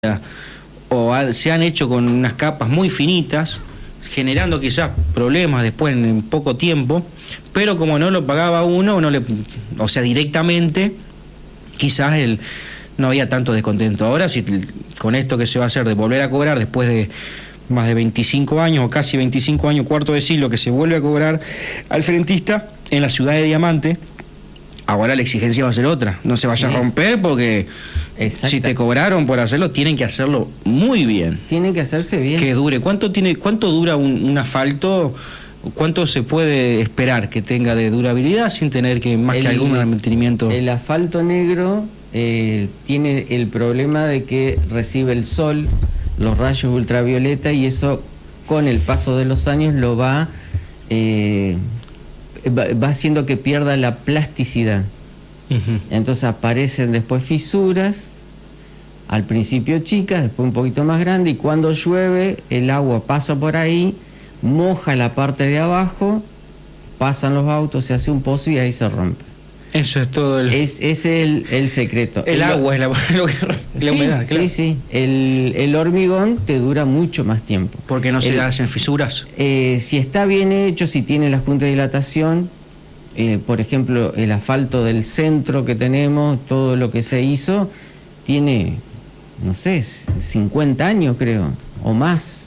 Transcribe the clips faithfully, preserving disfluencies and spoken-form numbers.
o ha, se han hecho con unas capas muy finitas, generando quizás problemas después en, en poco tiempo, pero como no lo pagaba uno, no le, o sea, directamente, quizás el, no había tanto descontento. Ahora, si con esto que se va a hacer de volver a cobrar después de más de veinticinco años, o casi veinticinco años, cuarto de siglo, que se vuelve a cobrar al frentista en la ciudad de Diamante, ahora la exigencia va a ser otra. No se vaya sí. a romper porque si te cobraron por hacerlo, tienen que hacerlo muy bien. Tienen que hacerse bien. Que dure. ¿Cuánto tiene, cuánto dura un, un asfalto? ¿Cuánto se puede esperar que tenga de durabilidad sin tener que más el, que algún mantenimiento? El asfalto negro eh, tiene el problema de que recibe el sol, los rayos ultravioleta, y eso con el paso de los años lo va... Eh, va haciendo que pierda la plasticidad. Uh-huh. Entonces aparecen después fisuras, al principio chicas, después un poquito más grandes, y cuando llueve el agua pasa por ahí, moja la parte de abajo, pasan los autos, se hace un pozo y ahí se rompe. Eso es todo. El... Es, ese es el, el secreto. El, el agua es la, lo que, sí, la humedad. Claro. Sí, sí. El, el hormigón te dura mucho más tiempo. ¿Porque no se el, hacen fisuras? Eh, si está bien hecho, si tiene la junta de dilatación, eh, por ejemplo, el asfalto del centro que tenemos, todo lo que se hizo, tiene, no sé, cincuenta años creo, o más.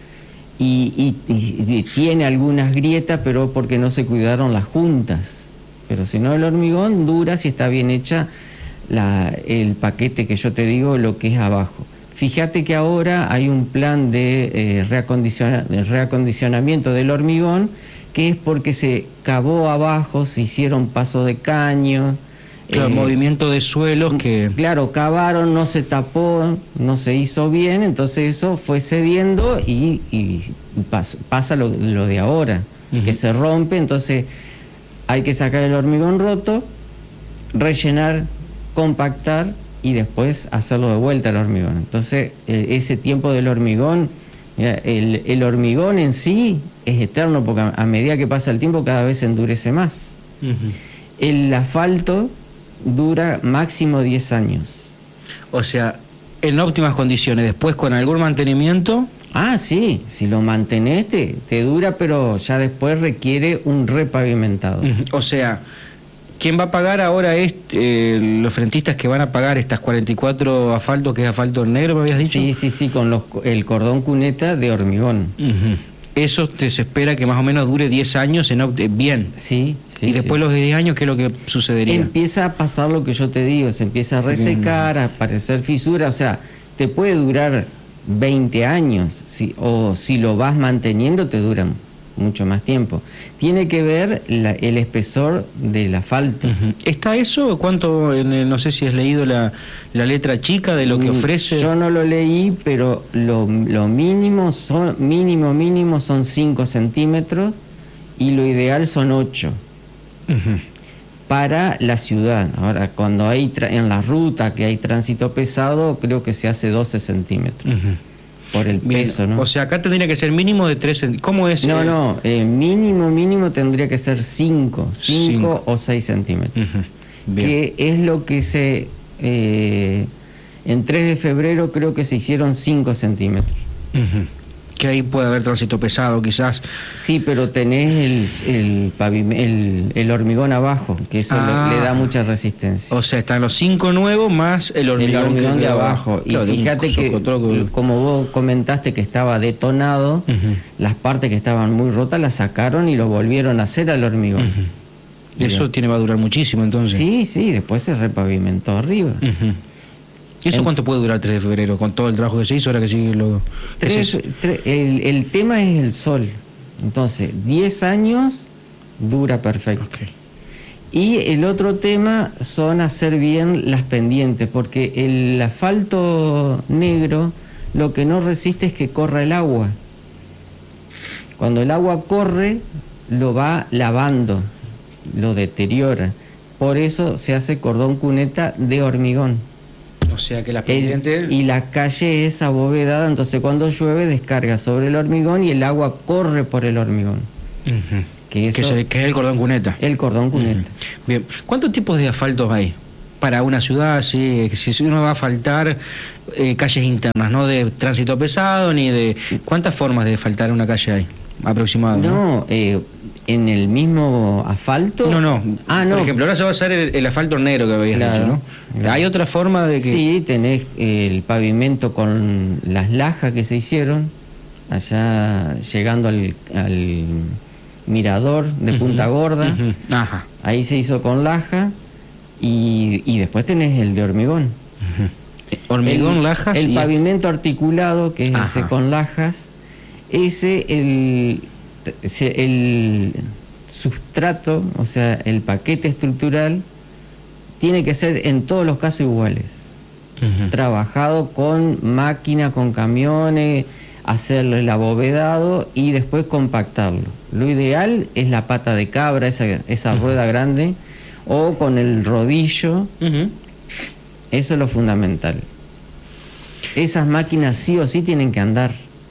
Y, y, y, y tiene algunas grietas, pero porque no se cuidaron las juntas. Pero si no, el hormigón dura si está bien hecha la, el paquete que yo te digo, lo que es abajo. Fíjate que ahora hay un plan de, eh, reacondiciona, de reacondicionamiento del hormigón, que es porque se cavó abajo, se hicieron pasos de caño. Claro, eh, movimiento de suelos que... Claro, cavaron, no se tapó, no se hizo bien, entonces eso fue cediendo y, y pasa, pasa lo, lo de ahora, uh-huh. que se rompe, entonces... Hay que sacar el hormigón roto, rellenar, compactar y después hacerlo de vuelta al hormigón. Entonces, eh, ese tiempo del hormigón, mira, el, el hormigón en sí es eterno porque a, a medida que pasa el tiempo cada vez se endurece más. Uh-huh. El asfalto dura máximo diez años. O sea, en óptimas condiciones, después con algún mantenimiento... Ah, sí, si lo mantenés te, te dura, pero ya después requiere un repavimentado. O sea, ¿quién va a pagar ahora es eh, los frentistas que van a pagar estas cuarenta y cuatro asfaltos, que es asfalto negro, me habías dicho? Sí, sí, sí, con los, el cordón cuneta de hormigón. Uh-huh. Eso te se espera que más o menos dure diez años en opt- bien. Sí, sí. Y después sí. los de diez años, ¿qué es lo que sucedería? Empieza a pasar lo que yo te digo, se empieza a resecar, a aparecer fisura, o sea, te puede durar veinte años, si, o si lo vas manteniendo te dura mucho más tiempo. Tiene que ver la, el espesor del asfalto. Uh-huh. ¿Está eso? ¿Cuánto? En el, no sé si has leído la, la letra chica de lo que ofrece. Yo no lo leí, pero lo, lo mínimo son mínimo mínimo son cinco centímetros y lo ideal son ocho. Uh-huh. Para la ciudad. Ahora, cuando hay tra- en la ruta que hay tránsito pesado, creo que se hace doce centímetros. Uh-huh. Por el Bien, peso, ¿no? O sea, acá tendría que ser mínimo de tres centímetros. ¿Cómo es? No, eh? no, eh, mínimo, mínimo tendría que ser cinco, cinco o seis centímetros. Uh-huh. Que es lo que se... Eh, en tres de febrero creo que se hicieron cinco centímetros. Uh-huh. Que ahí puede haber tránsito pesado, quizás. Sí, pero tenés el, el, pavim- el, el hormigón abajo, que eso ah, le, le da mucha resistencia. O sea, están los cinco nuevos más el hormigón, el hormigón de abajo. Y claro, fíjate que, que, como vos comentaste que estaba detonado, uh-huh. las partes que estaban muy rotas las sacaron y lo volvieron a hacer al hormigón. Uh-huh. Eso tiene, va a durar muchísimo, entonces. Sí, sí, después se repavimentó arriba. Uh-huh. ¿Y eso en, cuánto puede durar tres de febrero? Con todo el trabajo que se hizo, ahora que sigue lo... tres, es tres, el, el tema es el sol. Entonces, diez años dura perfecto. Okay. Y el otro tema son hacer bien las pendientes, porque el asfalto negro lo que no resiste es que corra el agua. Cuando el agua corre, lo va lavando, lo deteriora. Por eso se hace cordón cuneta de hormigón. O sea que la pendiente... El, y la calle es abovedada, entonces cuando llueve descarga sobre el hormigón y el agua corre por el hormigón. Uh-huh. Que, eso, que, es el, que es el cordón cuneta. El cordón cuneta. Uh-huh. Bien. ¿Cuántos tipos de asfaltos hay? para una ciudad, sí, si uno va a faltar eh, calles internas, no de tránsito pesado, ni de... ¿Cuántas formas de faltar una calle hay? Aproximado. No, ¿no? Eh, en el mismo asfalto. No, no. Ah, no. Por ejemplo, ahora se va a hacer el, el asfalto negro que habías Claro, dicho, ¿no? claro. ¿Hay otra forma de que...? Sí, tenés el pavimento con las lajas que se hicieron, allá llegando al, al mirador de Punta Gorda. Uh-huh. Ajá. Ahí se hizo con laja y, y después tenés el de hormigón. Uh-huh. Hormigón, el, lajas El y pavimento articulado, que es Ajá. ese con lajas, ese, el, el sustrato, o sea, el paquete estructural, tiene que ser en todos los casos iguales. Uh-huh. Trabajado con máquina, con camiones, hacerlo el abovedado y después compactarlo. Lo ideal es la pata de cabra, esa, esa uh-huh. rueda grande, o con el rodillo. Uh-huh. Eso es lo fundamental. Esas máquinas sí o sí tienen que andar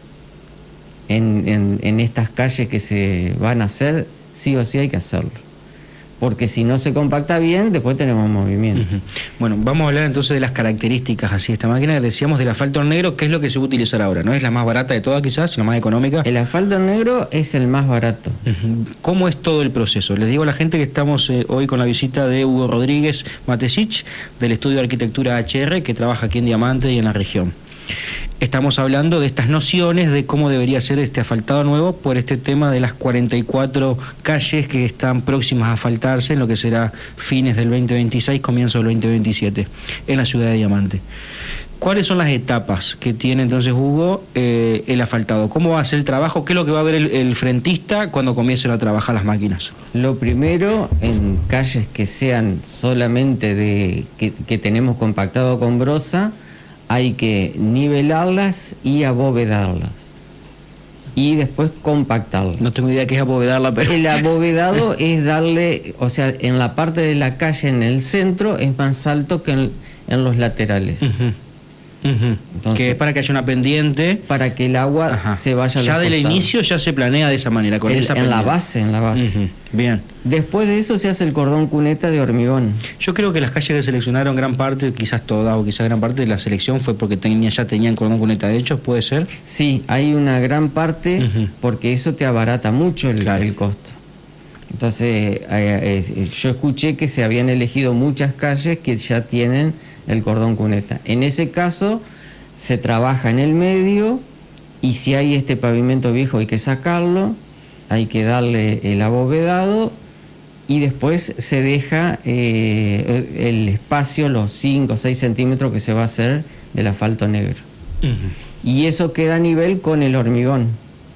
en, en, en estas calles que se van a hacer, sí o sí hay que hacerlo. Porque si no se compacta bien, después tenemos movimiento. Uh-huh. Bueno, vamos a hablar entonces de las características así de esta máquina. Decíamos del asfalto negro, ¿qué es lo que se va a utilizar ahora? ¿No es la más barata de todas quizás, la más económica? El asfalto negro es el más barato. Uh-huh. ¿Cómo es todo el proceso? Les digo a la gente que estamos eh, hoy con la visita de Hugo Rodríguez Matesich, del Estudio de Arquitectura H R, que trabaja aquí en Diamante y en la región. Estamos hablando de estas nociones de cómo debería ser este asfaltado nuevo por este tema de las cuarenta y cuatro calles que están próximas a asfaltarse en lo que será fines del veinte veintiséis, comienzo del veinte veintisiete, en la ciudad de Diamante. ¿Cuáles son las etapas que tiene entonces Hugo eh, el asfaltado? ¿Cómo va a ser el trabajo? ¿Qué es lo que va a ver el, el frentista cuando comiencen a trabajar las máquinas? Lo primero, en calles que sean solamente de que, que tenemos compactado con brosa, hay que nivelarlas y abovedarlas. Y después compactarlas. No tengo idea de qué es abovedarla, pero... El abovedado es darle, o sea, en la parte de la calle, en el centro, es más alto que en, en los laterales. Uh-huh. Uh-huh. Entonces, que es para que haya una pendiente. Para que el agua Ajá. se vaya ya del inicio ya se planea de esa manera, con el, esa en pendiente. la base, en la base. Uh-huh. Bien. Después de eso se hace el cordón cuneta de hormigón. Yo creo que las calles que seleccionaron gran parte, quizás toda o quizás gran parte de la selección fue porque tenía, ya tenían cordón cuneta de hecho, ¿puede ser? Sí, hay una gran parte uh-huh. porque eso te abarata mucho el, claro. el costo. Entonces, eh, eh, yo escuché que se habían elegido muchas calles que ya tienen el cordón cuneta. En ese caso se trabaja en el medio y si hay este pavimento viejo hay que sacarlo, hay que darle el abovedado y después se deja eh, el espacio, los cinco o seis centímetros que se va a hacer del asfalto negro. Uh-huh. Y eso queda a nivel con el hormigón.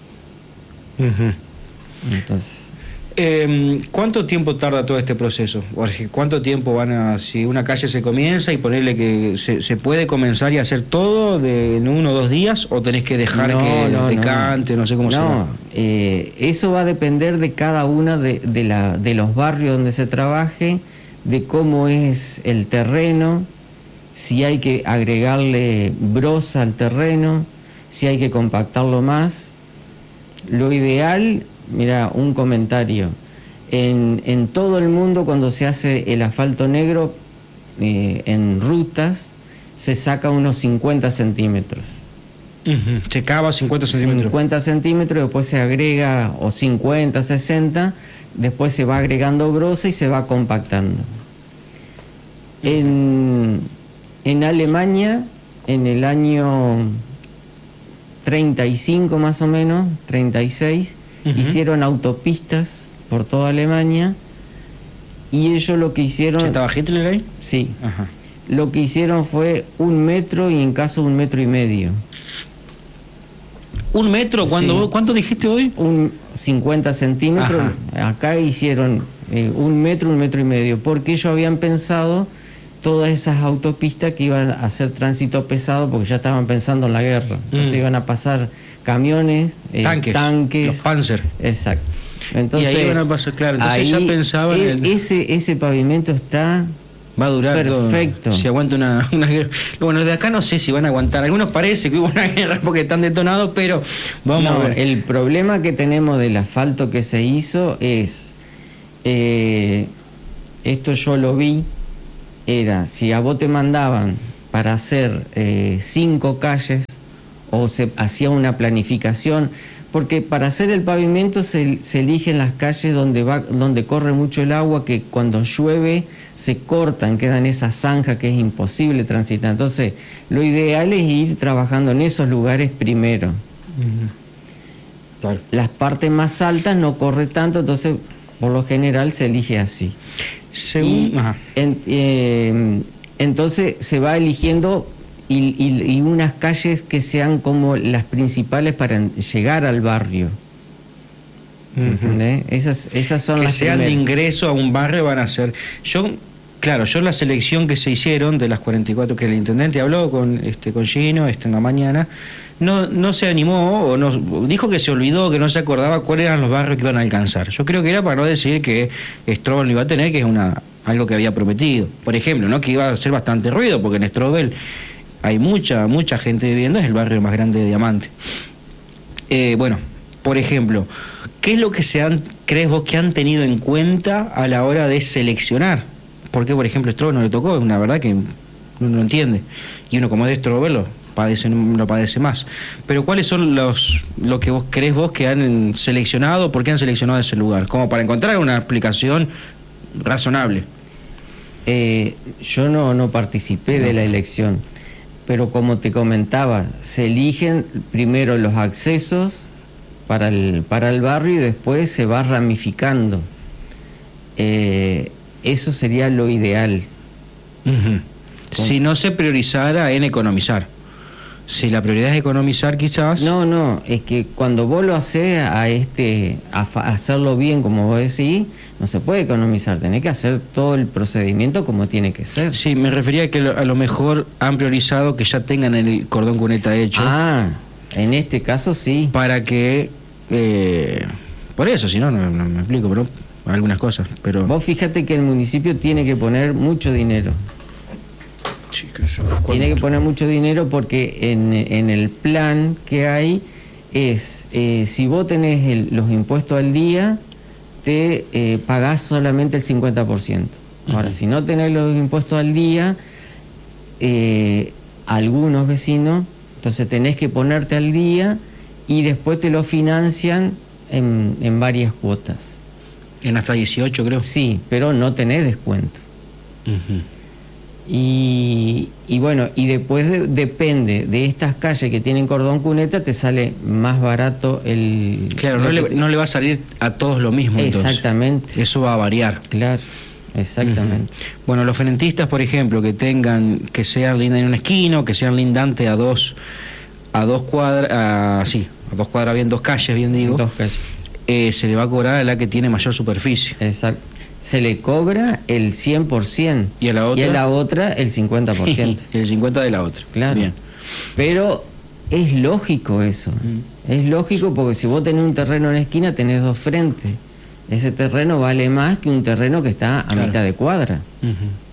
Uh-huh. Entonces... Eh, ¿Cuánto tiempo tarda todo este proceso? ¿Cuánto tiempo van a, si una calle se comienza y ponerle que se, se puede comenzar y hacer todo de, en uno o dos días o tenés que dejar no, que no, decante, no, no sé cómo no, se llama? Eh, eso va a depender de cada una de, de, la, de los barrios donde se trabaje, de cómo es el terreno, si hay que agregarle brosa al terreno, si hay que compactarlo más. Lo ideal... Mira, un comentario. En, en todo el mundo cuando se hace el asfalto negro eh, en rutas se saca unos cincuenta centímetros. Uh-huh. Se cava cincuenta centímetros. cincuenta centímetros, después se agrega, o cincuenta, sesenta, después se va agregando brosa y se va compactando. Uh-huh. En, en Alemania, en el año treinta y cinco más o menos, treinta y seis, Uh-huh. hicieron autopistas por toda Alemania y ellos lo que hicieron... ¿Estaba Hitler ahí? Sí. Ajá. Lo que hicieron fue un metro y en caso un metro y medio. ¿Un metro? ¿Cuándo, sí. ¿Cuánto dijiste hoy? Un cincuenta centímetros. Ajá. Acá hicieron eh, un metro, un metro y medio, porque ellos habían pensado todas esas autopistas que iban a hacer tránsito pesado porque ya estaban pensando en la guerra. Entonces mm. iban a pasar... camiones, eh, tanques, tanques, los Panzer. Exacto. Entonces, y ahí van a pasar, claro, entonces ya pensaban... El, ese, ese pavimento está... Va a durar perfecto. Todo. Si aguanta una, una guerra. Bueno, de acá no sé si van a aguantar. Algunos parece que hubo una guerra porque están detonados, pero vamos no, a ver. El problema que tenemos del asfalto que se hizo es... Eh, esto yo lo vi era, si a vos te mandaban para hacer eh, cinco calles, o se hacía una planificación, porque para hacer el pavimento se, se eligen las calles donde va, donde corre mucho el agua, que cuando llueve se cortan, quedan esas zanjas que es imposible transitar. Entonces, lo ideal es ir trabajando en esos lugares primero. Uh-huh. Claro. Las partes más altas no corre tanto, entonces por lo general se elige así. Según... Y, en, eh, entonces se va eligiendo y, y, y unas calles que sean como las principales para llegar al barrio. Uh-huh. Esas, esas son que las sean primeras. de ingreso a un barrio van a ser. Yo, claro, yo la selección que se hicieron de las cuarenta y cuatro que el intendente habló con este con Gino este, en la mañana, no, no se animó o no dijo que se olvidó, que no se acordaba cuáles eran los barrios que iban a alcanzar. Yo creo que era para no decir que Strobel lo iba a tener, que es una algo que había prometido. Por ejemplo, no que iba a hacer bastante ruido, porque en Strobel hay mucha, mucha gente viviendo, es el barrio más grande de Diamante. Eh, bueno, por ejemplo, ¿qué es lo que se han, crees vos que han tenido en cuenta a la hora de seleccionar? Porque, por ejemplo, Strobel no le tocó, es una verdad que uno no lo entiende. Y uno como es de Strobel lo padece, lo padece más. Pero ¿cuáles son los lo que vos crees vos que han seleccionado? ¿Por qué han seleccionado ese lugar? Como para encontrar una explicación razonable. Eh, yo no, no participé de la elección, pero como te comentaba, se eligen primero los accesos para el, para el barrio y después se va ramificando. Eh, eso sería lo ideal. Uh-huh. Si no se priorizara en economizar. Si la prioridad es economizar, quizás... No, no, es que cuando vos lo haces a este, a, fa- a hacerlo bien, como vos decís, no se puede economizar, tenés que hacer todo el procedimiento como tiene que ser. Sí, me refería a que lo- a lo mejor han priorizado que ya tengan el cordón cuneta hecho. Ah, en este caso sí. Para que... Eh, por eso, si no, no, no me explico, pero algunas cosas. Pero Vos fíjate que el municipio tiene que poner mucho dinero. Sí, que yo- Tiene que poner mucho dinero porque en, en el plan que hay es, eh, si vos tenés el- los impuestos al día, te eh, pagás solamente el cincuenta por ciento. Ahora, Ujú. si no tenés los impuestos al día, eh, algunos vecinos, entonces tenés que ponerte al día y después te lo financian en, en varias cuotas. En hasta dieciocho, creo. Sí, pero no tenés descuento. Ujú. Y, y bueno, y después de- depende de estas calles que tienen cordón cuneta, te sale más barato el... Claro, no lo le, que te- no le va a salir a todos lo mismo. Entonces. Exactamente, Eso va a variar. claro, exactamente. Ujú. Bueno, los frentistas, por ejemplo, que tengan, que sean lindas en una esquina, o que sean lindantes a dos, a dos cuadras, a, sí, a dos cuadras bien, dos calles bien digo, Dos calles, eh, se le va a cobrar a la que tiene mayor superficie. exacto. Se le cobra el cien por ciento ¿Y a la otra? y a la otra el cincuenta por ciento. El cincuenta de la otra. Claro. Bien. Pero es lógico eso. Mm. Es lógico porque si vos tenés un terreno en la esquina, tenés dos frentes. Ese terreno vale más que un terreno que está a Claro. mitad de cuadra. Ujú.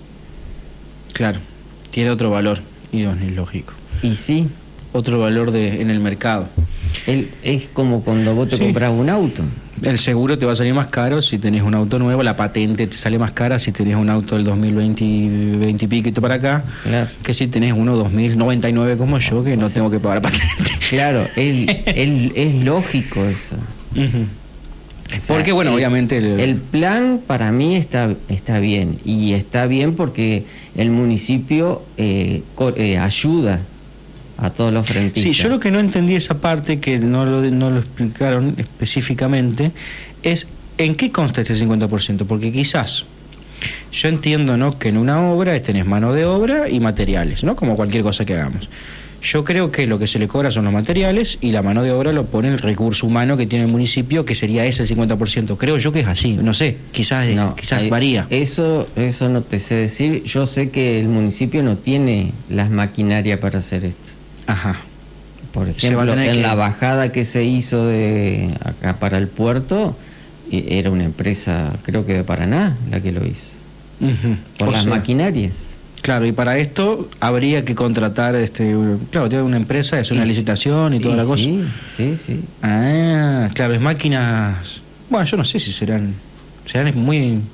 Claro, tiene otro valor, y no es lógico. Y sí, Otro valor de, en el mercado. el- es como cuando vos te Sí. compras un auto. El seguro te va a salir más caro si tenés un auto nuevo, la patente te sale más cara si tenés un auto del dos mil veinte, veinte y pico para acá, Claro. que si tenés uno dos mil noventa y nueve como yo, que no tengo que pagar patente. Claro, es, es- es lógico eso. Ujú. O sea, Porque, bueno, el- obviamente... el- El plan para mí está, está bien. Y está bien porque el municipio eh, co- eh, ayuda a todos los frentistas. Sí, yo lo que no entendí esa parte, que no lo, no lo explicaron específicamente, es en qué consta este cincuenta por ciento, porque quizás yo entiendo, ¿no?, que en una obra tenés mano de obra y materiales, ¿no?, como cualquier cosa que hagamos. Yo creo que lo que se le cobra son los materiales y la mano de obra lo pone el recurso humano que tiene el municipio, que sería ese el cincuenta por ciento. Creo yo que es así, no sé, quizás, No, quizás eh, varía. Eso, eso no te sé decir. Yo sé que el municipio no tiene las maquinarias para hacer esto. Ajá. Por Se va a ejemplo, tener en que- la bajada que se hizo de acá para el puerto, eh, era una empresa, creo que de Paraná, la que lo hizo. Ujú. Por O las sea, maquinarias. Claro, y para esto habría que contratar, este, claro, tiene una empresa, hacer una Y- licitación y toda y la cosa. Sí, sí, sí. Ah, claro, es máquinas. Bueno, yo no sé si serán, serán muy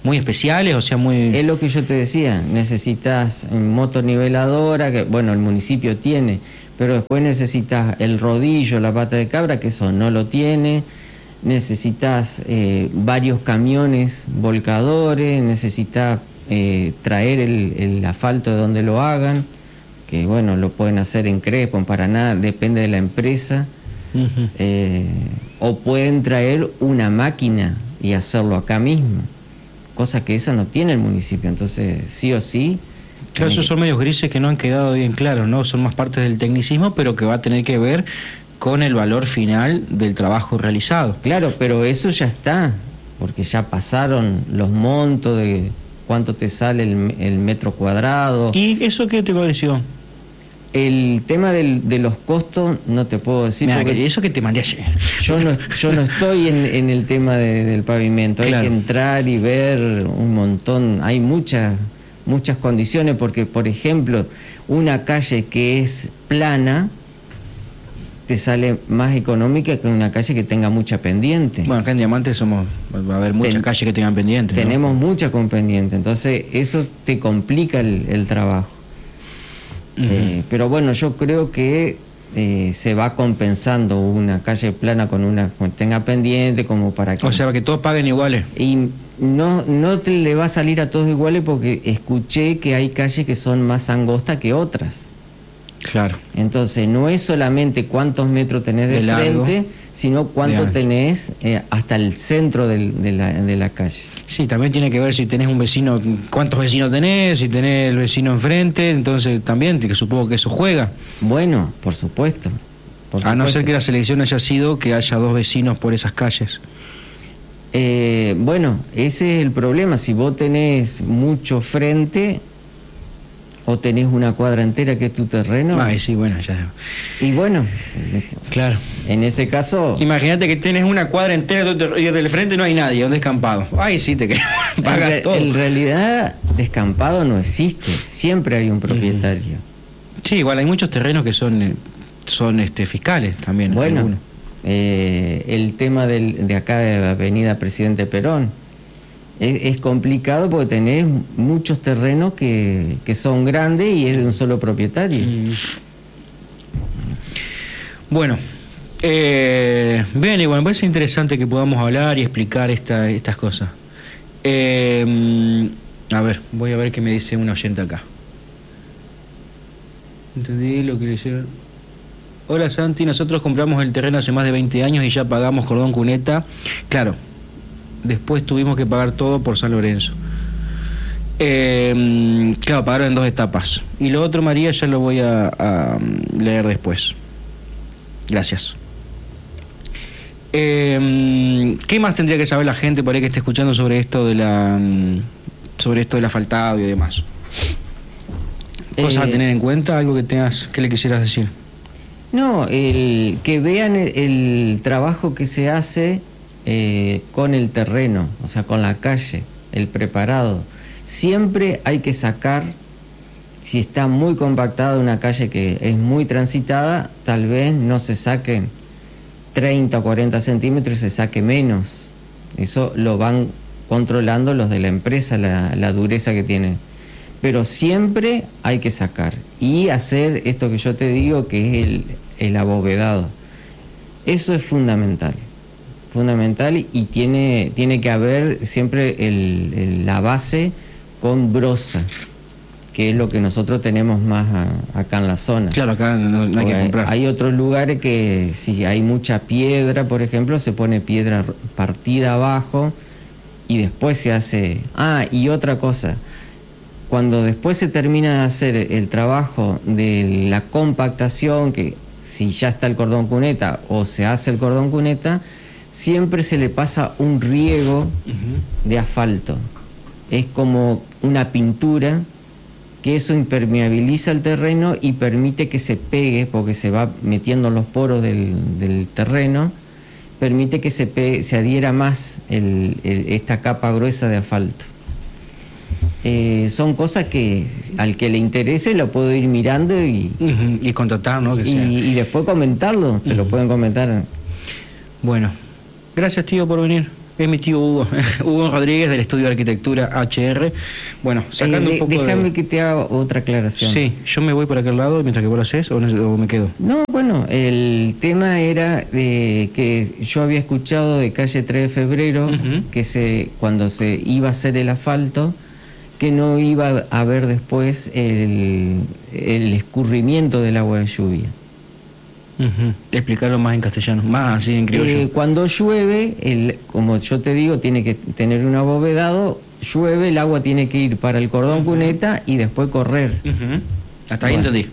muy especiales, o sea, muy... Es lo que yo te decía, necesitas motoniveladora, que bueno, el municipio tiene, pero después necesitas el rodillo, la pata de cabra, que eso no lo tiene, necesitas eh, varios camiones volcadores, necesitas eh, traer el, el asfalto de donde lo hagan, que bueno, lo pueden hacer en Crespo, en Paraná, depende de la empresa, uh-huh. eh, o pueden traer una máquina y hacerlo acá mismo, cosa que esa no tiene el municipio, entonces sí o sí. Claro, esos son medios grises que no han quedado bien claros, ¿no? Son más partes del tecnicismo, pero que va a tener que ver con el valor final del trabajo realizado. Claro, pero eso ya está, porque ya pasaron los montos de cuánto te sale el, el metro cuadrado. ¿Y eso qué te pareció? El tema del, de los costos no te puedo decir. Mirá, que eso que te mandé ayer. Yo no, yo no estoy en, en el tema de, del pavimento. Claro. Hay que entrar y ver un montón. Hay muchas, muchas condiciones, porque, por ejemplo, una calle que es plana te sale más económica que una calle que tenga mucha pendiente. Bueno, acá en Diamante somos, va a haber muchas Ten, calles que tengan pendiente. Tenemos ¿no? muchas con pendiente, entonces eso te complica el, el trabajo. Uh-huh. eh, pero bueno, yo creo que eh, se va compensando una calle plana con una que tenga pendiente, como para que... O sea, que todos paguen iguales. Y no, no te le va a salir a todos iguales, porque escuché que hay calles que son más angostas que otras. Claro. Entonces no es solamente cuántos metros tenés de, de frente, largo, sino cuánto tenés eh, hasta el centro del, de, la, de la calle. Sí, también tiene que ver si tenés un vecino, cuántos vecinos tenés, si tenés el vecino enfrente, entonces también, que supongo que eso juega. Bueno, por supuesto. Por supuesto. A no ser que la selección haya sido que haya dos vecinos por esas calles. Eh, bueno, ese es el problema. Si vos tenés mucho frente o tenés una cuadra entera que es tu terreno. Ay, sí, bueno, ya. Y bueno, claro. En ese caso. Imagínate que tenés una cuadra entera y del frente no hay nadie, un descampado. Ay, sí, te pagas en, todo. En realidad, descampado no existe. Siempre hay un propietario. Sí, igual hay muchos terrenos que son, son este, fiscales también. Bueno, eh, el tema del, de acá de la avenida Presidente Perón. Es complicado porque tenés muchos terrenos que, que son grandes y es de un solo propietario. Mm. Bueno, eh, bien, igual me parece interesante que podamos hablar y explicar esta, estas cosas. Eh, a ver, voy a ver qué me dice un oyente acá. Entendí lo que le hicieron. Hola Santi, nosotros compramos el terreno hace más de veinte años y ya pagamos cordón cuneta. Claro. Después tuvimos que pagar todo por San Lorenzo. Eh, claro, pagaron en dos etapas. Y lo otro, María, ya lo voy a, a leer después. Gracias. Eh, ¿Qué más tendría que saber la gente por ahí que esté escuchando sobre esto de la sobre esto del asfaltado y demás? ¿Cosas eh, a tener en cuenta? ¿Algo que tengas que le quisieras decir? No, el, que vean el, el trabajo que se hace Eh, con el terreno, o sea, con la calle, el preparado. Siempre hay que sacar, si está muy compactada una calle que es muy transitada, tal vez no se saquen treinta o cuarenta centímetros, se saque menos. Eso lo van controlando los de la empresa, la, la dureza que tienen. Pero siempre hay que sacar y hacer esto que yo te digo, que es el, el abovedado. Eso es fundamental. fundamental y tiene tiene que haber siempre el, el, la base con brosa, que es lo que nosotros tenemos más a, acá en la zona. Claro, acá no, no hay que comprar. Hay otros lugares que si hay mucha piedra, por ejemplo, se pone piedra partida abajo y después se hace... Ah, y otra cosa, cuando después se termina de hacer el trabajo de la compactación, que si ya está el cordón cuneta o se hace el cordón cuneta, siempre se le pasa un riego uh-huh. de asfalto. Es como una pintura que eso impermeabiliza el terreno y permite que se pegue, porque se va metiendo en los poros del, del terreno, permite que se, pegue, se adhiera más el, el, esta capa gruesa de asfalto. Eh, son cosas que al que le interese lo puedo ir mirando y, uh-huh. y contratar, ¿no? Que y, sea. y después comentarlo, te uh-huh. lo pueden comentar. Bueno. Gracias, tío, por venir. Es mi tío Hugo, Hugo Rodríguez del Estudio de Arquitectura H R. Bueno, sacando eh, un poco déjame de... que te haga otra aclaración. Sí, yo me voy por aquel lado mientras que vos lo haces o, no, o me quedo. No, bueno, el tema era de que yo había escuchado de calle tres de febrero, uh-huh, que se cuando se iba a hacer el asfalto, que no iba a haber después el, el escurrimiento del agua de lluvia. Uh-huh. Explicarlo más en castellano, más así en criollo. Eh, cuando llueve, el, como yo te digo, tiene que tener un abovedado, llueve, el agua tiene que ir para el cordón, uh-huh, cuneta y después correr. Uh-huh. Hasta ahí bueno, entendí.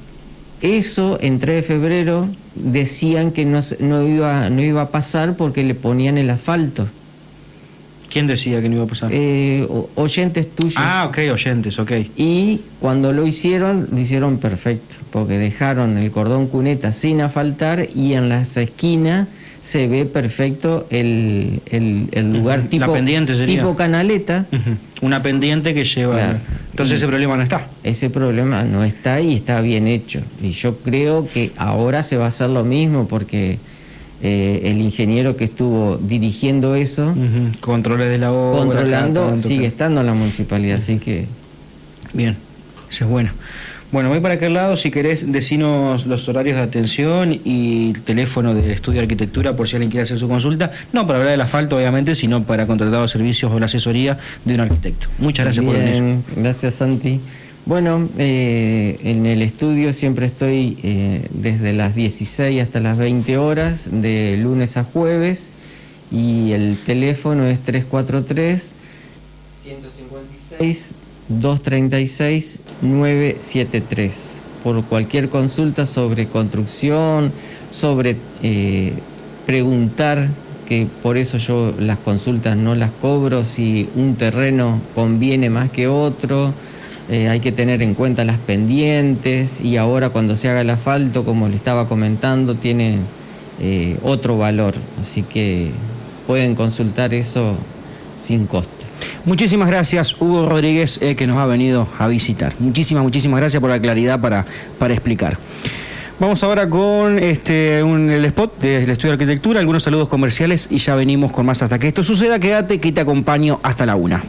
Eso en tres de febrero decían que no, no, iba, no iba a pasar porque le ponían el asfalto. ¿Quién decía que no iba a pasar? Eh, oyentes tuyos. Ah, ok, oyentes, ok. Y cuando lo hicieron, lo hicieron perfecto, porque dejaron el cordón cuneta sin asfaltar y en las esquinas se ve perfecto el, el, el lugar, uh-huh, tipo, la pendiente sería. Tipo canaleta. Uh-huh. Una pendiente que lleva... Claro. Entonces y ese problema no está. Ese problema no está y está bien hecho. Y yo creo que ahora se va a hacer lo mismo porque... Eh, el ingeniero que estuvo dirigiendo eso, uh-huh, controles de la obra, controlando, acá, sigue que... estando en la municipalidad, uh-huh, así que bien, eso es bueno. Bueno, voy para aquel lado, si querés decinos los horarios de atención y el teléfono del Estudio de Arquitectura por si alguien quiere hacer su consulta, no para hablar del asfalto obviamente, sino para contratar los servicios o la asesoría de un arquitecto. Muchas gracias bien, por venir. Gracias, Santi. Bueno, eh, en el estudio siempre estoy eh, desde las dieciséis hasta las veinte horas, de lunes a jueves, y el teléfono es tres cuatro tres, uno cinco seis, dos tres seis, nueve siete tres. Por cualquier consulta sobre construcción, sobre eh, preguntar, que por eso yo las consultas no las cobro, si un terreno conviene más que otro. Eh, hay que tener en cuenta las pendientes y ahora cuando se haga el asfalto, como le estaba comentando, tiene eh, otro valor. Así que pueden consultar eso sin costo. Muchísimas gracias, Hugo Rodríguez, eh, que nos ha venido a visitar. Muchísimas, muchísimas gracias por la claridad para, para explicar. Vamos ahora con este un, el spot del Estudio de Arquitectura, algunos saludos comerciales y ya venimos con más hasta que esto suceda. Quédate que te acompaño hasta la una.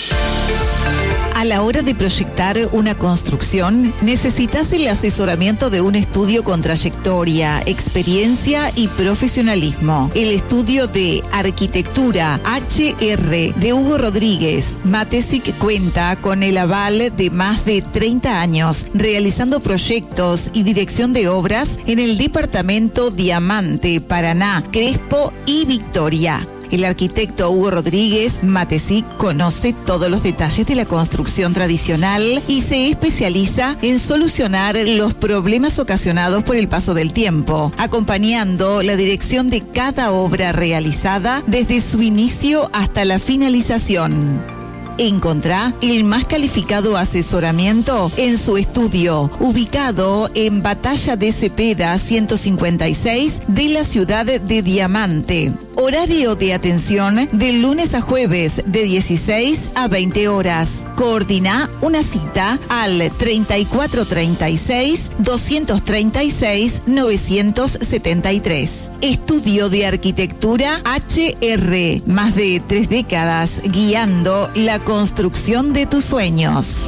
A la hora de proyectar una construcción, necesitas el asesoramiento de un estudio con trayectoria, experiencia y profesionalismo. El Estudio de Arquitectura H R de Hugo Rodríguez Matesic cuenta con el aval de más de treinta años, realizando proyectos y dirección de obras en el departamento Diamante, Paraná, Crespo y Victoria. El arquitecto Hugo Rodríguez Matesic conoce todos los detalles de la construcción tradicional y se especializa en solucionar los problemas ocasionados por el paso del tiempo, acompañando la dirección de cada obra realizada desde su inicio hasta la finalización. Encontrá el más calificado asesoramiento en su estudio, ubicado en Batalla de Cepeda ciento cincuenta y seis de la ciudad de Diamante. Horario de atención de lunes a jueves de dieciséis a veinte horas. Coordina una cita al treinta y cuatro treinta y seis, doscientos treinta y seis, novecientos setenta y tres. Estudio de Arquitectura H R. Más de tres décadas guiando la construcción de tus sueños.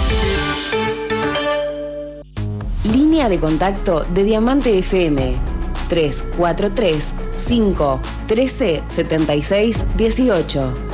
Línea de contacto de Diamante F M tres cuatro tres, cinco, trece, setenta y seis, dieciocho.